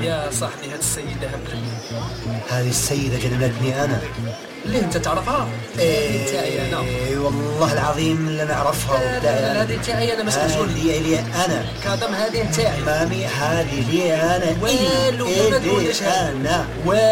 يا صاحبي هاد السيدة هبلتني. هذه السيدة جننتني أنا. ليه أنت تعرفها؟ هذه نتاعي أنا. والله العظيم اللي نعرفها. لا هذه نتاعي أنا، مسؤول. هذه لي أنا كادم، هذه نتاعي مامي، هذه لي أنا. والو ما تقوليش أنا